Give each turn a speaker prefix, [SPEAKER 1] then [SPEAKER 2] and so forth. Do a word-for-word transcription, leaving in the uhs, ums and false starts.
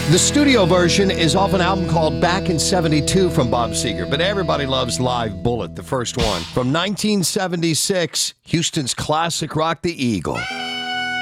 [SPEAKER 1] The studio version is off an album called Back in seventy-two from Bob Seger, but everybody loves Live Bullet, the first one. From nineteen seventy-six, Houston's classic rock, The Eagle.